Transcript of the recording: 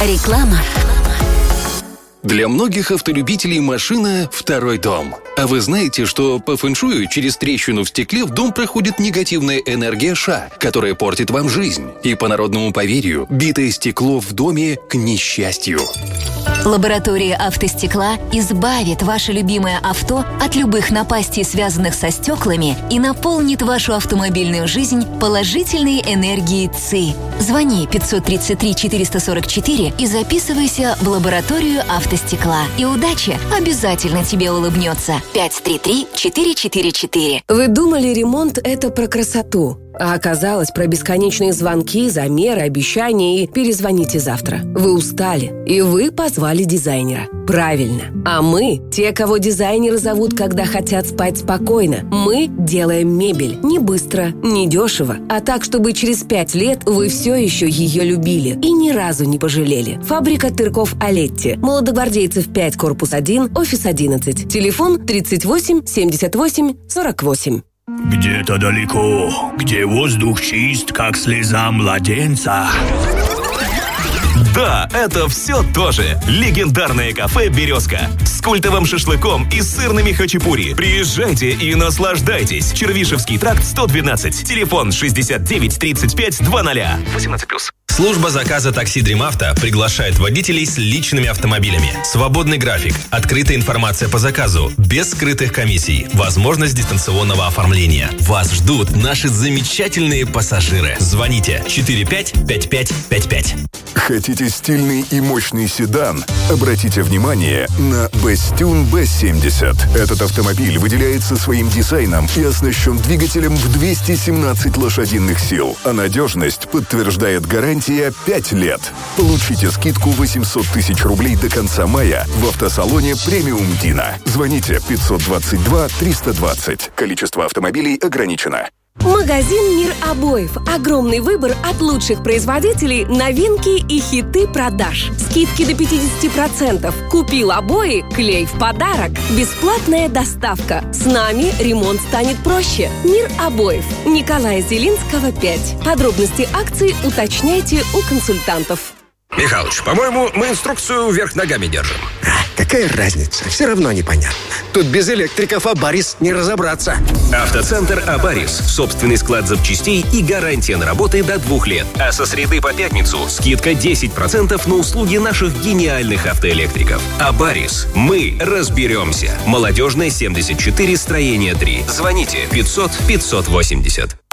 Реклама. Для многих автолюбителей машина – второй дом. А вы знаете, что по фэншую через трещину в стекле в дом проходит негативная энергия Ша, которая портит вам жизнь. И по народному поверью, битое стекло в доме к несчастью. Лаборатория автостекла избавит ваше любимое авто от любых напастей, связанных со стеклами, и наполнит вашу автомобильную жизнь положительной энергией ЦИ. Звони 533-444 и записывайся в лабораторию автостекла. И удача обязательно тебе улыбнется. 533-444. Вы думали, ремонт – это про красоту? А оказалось, про бесконечные звонки, замеры, обещания и «перезвоните завтра». Вы устали, и вы позвали дизайнера. Правильно. А мы – те, кого дизайнеры зовут, когда хотят спать спокойно. Мы делаем мебель. Не быстро, не дешево, а так, чтобы через 5 лет вы все еще ее любили и ни разу не пожалели. Фабрика Тырков Олетти. Молодогвардейцев 5, корпус 1, офис 11. Телефон 38 78 48. Где-то далеко, где воздух чист, как слеза младенца. Да, это все тоже легендарное кафе «Березка» с культовым шашлыком и сырными хачапури. Приезжайте и наслаждайтесь. Червишевский тракт, 112. Телефон 69 35 00. 18+. Служба заказа такси «Дримавто» приглашает водителей с личными автомобилями. Свободный график, открытая информация по заказу, без скрытых комиссий, возможность дистанционного оформления. Вас ждут наши замечательные пассажиры. Звоните 455555. Хотите стильный и мощный седан? Обратите внимание на Bestune B70. Этот автомобиль выделяется своим дизайном и оснащен двигателем в 217 лошадиных сил. А надежность подтверждает гарантия 5 лет. Получите скидку 800 тысяч рублей до конца мая в автосалоне «Премиум Дина». Звоните 522 320. Количество автомобилей ограничено. Магазин «Мир обоев». Огромный выбор от лучших производителей, новинки и хиты продаж. Скидки до 50%. Купил обои, клей в подарок. Бесплатная доставка. С нами ремонт станет проще. «Мир обоев». Николая Зелинского, 5. Подробности акций уточняйте у консультантов. Михалыч, по-моему, мы инструкцию вверх ногами держим. Какая разница? Все равно непонятно. Тут без электриков Абарис не разобраться. Автоцентр «Абарис». Собственный склад запчастей и гарантия на работы до 2 лет. А со среды по пятницу скидка 10% на услуги наших гениальных автоэлектриков. «Абарис». Мы разберемся. Молодежная, 74, строение 3. Звоните 500 580.